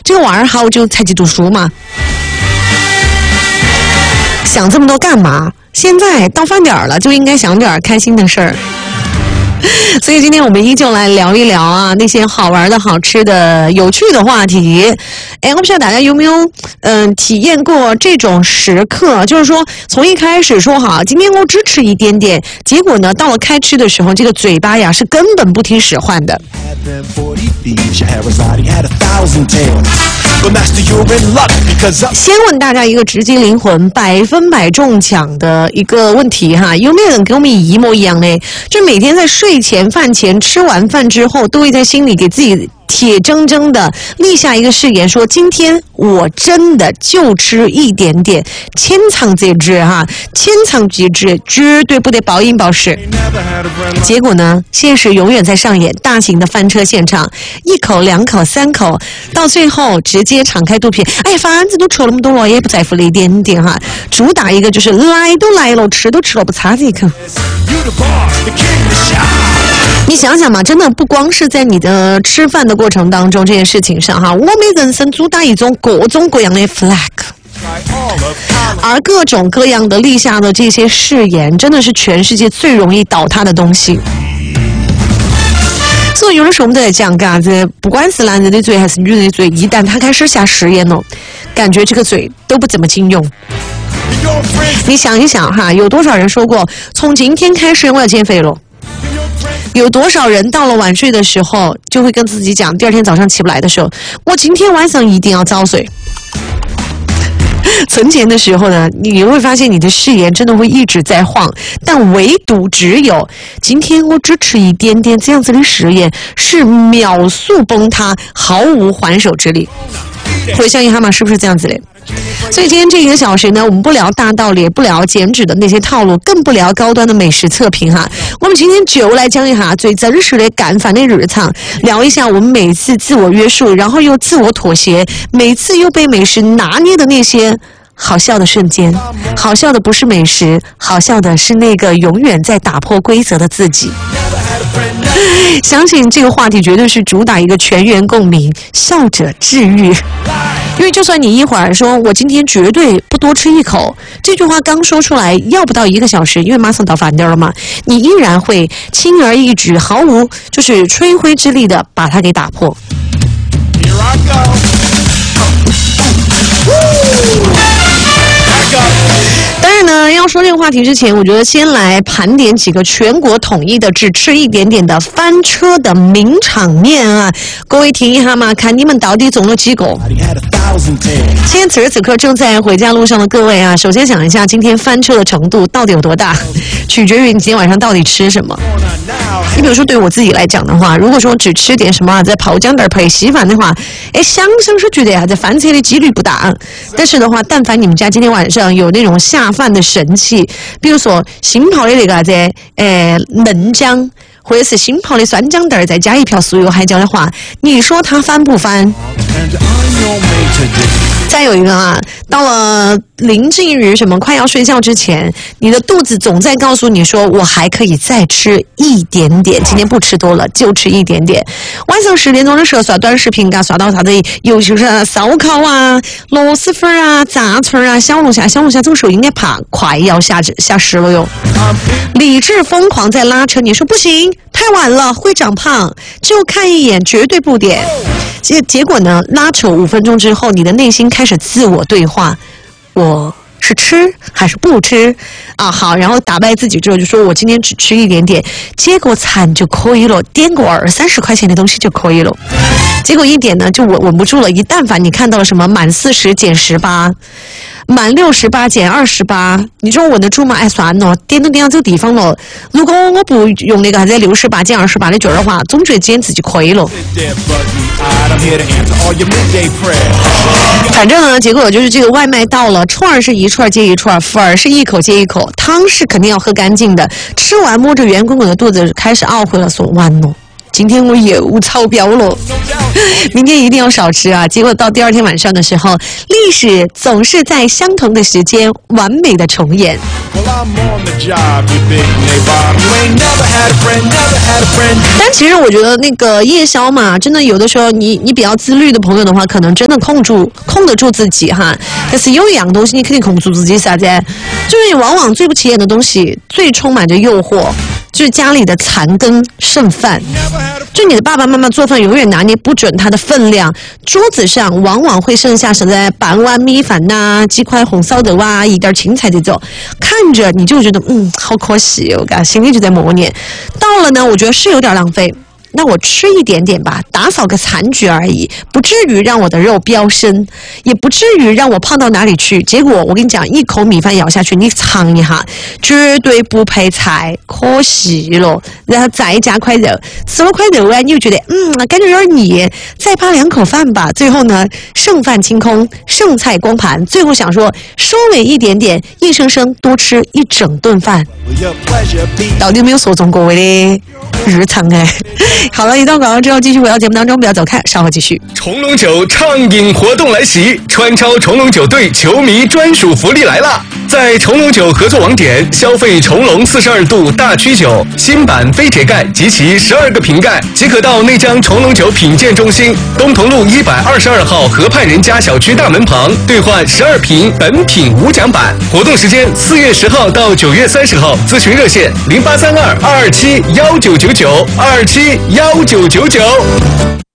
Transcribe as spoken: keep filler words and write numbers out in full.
这个娃儿好久才去读书嘛，想这么多干嘛？现在到饭点了，就应该想点开心的事儿。所以今天我们依旧来聊一聊啊那些好玩的好吃的有趣的话题。哎，我不知道大家有没有嗯、呃、体验过这种时刻，就是说从一开始说好今天我只吃一点点，结果呢到了开吃的时候，这个嘴巴呀是根本不听使唤的。先问大家一个直击灵魂、百分百中奖的一个问题哈，有没有人跟我们一模一样呢？就每天在睡前、饭前、吃完饭之后，都会在心里给自己铁铮铮的立下一个誓言，说今天我真的就吃一点点，千仓节制哈，千仓节制，绝对不得暴饮暴食。结果呢，现实永远在上演大型的翻车现场，一口、两口、三口，到最后直接敞开肚皮，哎，反正都吃了那么多了，也不在乎了一点点哈。主打一个就是来都来了，吃都吃了，不差这一口。你想想嘛，真的不光是在你的吃饭的过程当中这件事情上哈，我们人生主打一种各种各样的 flag， 而各种各样的立下的这些誓言，真的是全世界最容易倒塌的东西。所以有的时候我们都在讲嘎子，不管是男人的嘴还是女人的嘴，一旦他开始下誓言了，感觉这个嘴都不怎么经用。你想一想哈，有多少人说过从今天开始我要减肥了？有多少人到了晚睡的时候就会跟自己讲，第二天早上起不来的时候，我今天晚上一定要早睡。存钱的时候呢，你会发现你的誓言真的会一直在晃，但唯独只有今天我只吃一点点这样子的誓言是秒速崩塌，毫无还手之力。回想一下嘛，是不是这样子的？所以今天这一个小时呢，我们不聊大道理，不聊减脂的那些套路，更不聊高端的美食测评哈。我们今天就来讲一下最真实的干饭的日常，聊一下我们每次自我约束，然后又自我妥协，每次又被美食拿捏的那些好笑的瞬间。好笑的不是美食，好笑的是那个永远在打破规则的自己。相信这个话题绝对是主打一个全员共鸣，笑者治愈。因为就算你一会儿说我今天绝对不多吃一口，这句话刚说出来要不到一个小时，因为马上到饭点了嘛，你依然会轻而易举，毫无就是吹灰之力的把它给打破。当然呢，要说这个话题之前，我觉得先来盘点几个全国统一的只吃一点点的翻车的名场面啊！各位听一下嘛，看你们到底中了几个？现在此时此刻正在回家路上的各位啊，首先想一下今天翻车的程度到底有多大，取决于你今天晚上到底吃什么。你比如说对我自己来讲的话，如果说只吃点什么在泡姜蛋配稀饭的话，哎，想想是觉得啊在翻车的几率不大。但是的话，但凡你们家今天晚上有那种下饭的神器，比如说新泡的那个啥子，呃，嫩姜，或者是新泡的酸姜蛋再加一瓢酥油海椒的话，你说它翻不翻？再有一个啊，到了临近于什么快要睡觉之前，你的肚子总在告诉你说我还可以再吃一点点，今天不吃多了，就吃一点点。晚上十点钟的时候刷短视频，嘎刷到啥子，尤其是烧烤啊、螺蛳粉啊、炸串啊、小龙虾，小龙虾这个时候应该怕快要下下市了哟。理智疯狂在拉扯，你说不行，太晚了会长胖，就看一眼绝对不点。结结果呢，拉扯五分钟之后，你的内心开始自我对话，我是吃还是不吃啊？好，然后打败自己之后就说我今天只吃一点点，结果惨就可以了，点个二三十块钱的东西就可以了。结果一点呢就稳稳不住了，一但凡你看到了什么满四十减十八，满六十八减二十八，你说稳得住吗？哎，算了，点都点到这个地方了。如果我不用那个啥子六十八减二十八的券的话，总觉得今天自己亏了。反正呢，结果就是这个外卖到了，串儿是一串接一串，粉儿是一口接一口，汤是肯定要喝干净的。吃完摸着圆滚滚的肚子，开始懊悔了，说完了。 今天我又超标了，明天一定要少吃啊！结果到第二天晚上的时候，历史总是在相同的时间完美的重演。但其实我觉得那个夜宵嘛，真的有的时候你你比较自律的朋友的话，可能真的控住控得住自己哈。但是有一样东西你肯定控不住自己啥子？就是往往最不起眼的东西，最充满着诱惑。就是家里的残羹剩饭，就你的爸爸妈妈做饭永远拿捏不准它的分量，桌子上往往会剩下什么半碗米饭呐、几块红烧肉啊、一点青菜这种，看着你就觉得嗯好可惜哦，我心里就在默念。到了呢，我觉得是有点浪费。那我吃一点点吧，打扫个残局而已，不至于让我的肉飙升，也不至于让我胖到哪里去。结果我跟你讲，一口米饭咬下去，你尝一下，绝对不配菜，可惜了。然后再加块肉，吃了块肉啊，你又觉得嗯，感觉有点腻，再扒两口饭吧。最后呢，剩饭清空，剩菜光盘。最后想说，收尾一点点，硬生生多吃一整顿饭。到底有没有说中各位的日常哎？好了，一段广告之后继续回到节目当中，不要走开，稍后继续。 重龙酒畅饮活动来袭，川超重龙酒队球迷专属福利来啦！在重龙酒合作网点消费重龙四十二度大曲酒新版非铁盖及其十二个瓶盖，即可到内江重龙酒品鉴中心东同路一百二十二号河畔人家小区大门旁兑换十二瓶本品无奖版。活动时间四月十号到九月三十号，咨询热线零八三二二二七幺九九九二七幺九九九。